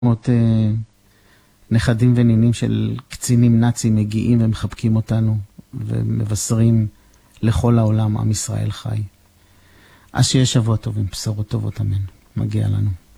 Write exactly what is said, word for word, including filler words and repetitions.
מות נכדים ונינים של קצינים נאצים מגיעים ומחבקים אותנו ומבשרים לכל העולם עם ישראל חי. אז שיהיה שבוע טוב עם בשורות טובות, אמן. מגיע לנו.